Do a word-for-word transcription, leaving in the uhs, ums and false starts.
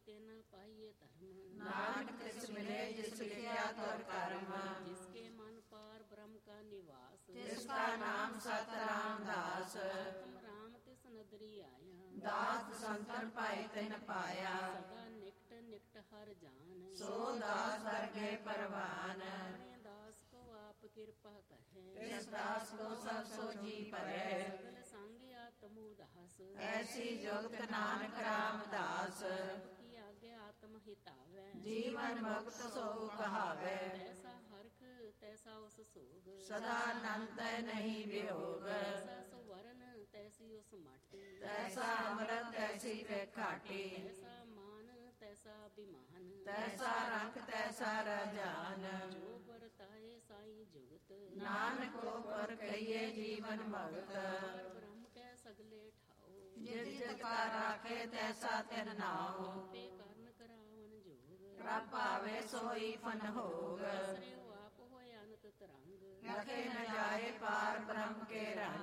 के न पाइए धर्म। नानक तिस मिले जिस लिखिया तुर कर्म। जिसके मन पार ब्रह्म का निवास। जिसका नाम सत रामदास। तुम राम तिस नदरी आया। दास संतन पाए तिन पाया। सदा निकट निकट हर जान। सो दास दरगे परवान। अपने दास को आप कृपा कहे। इस दास को सब सो जी परे। सगल संग आत्म उदास। ऐसी जुगत नानक रामदास। की आगे आत्म हितावे। जीवन मुक्त सो कहावे। तैसा हरख तैसा उस सोग। सदा अनंत नहीं वियोग। तैसा सुवर्ण तैसी उस माटी। तैसा अमृत तैसी वे खाटी। तैसा मान तैसा अभिमान। तैसा रंग तैसा रजान। जो बरताए साई जुगत। नानक को पर कहिए जीवन भगत। पर ब्रह्म के सगले ठाओ। जित जित का राखे तैसा तिन नाओ। पे कर्ण करावन जोग। प्रभ पावे सोई फन होग। आश्रय आप होय अनंत तरंग। रखे न जाए पार ब्रह्म के रंग।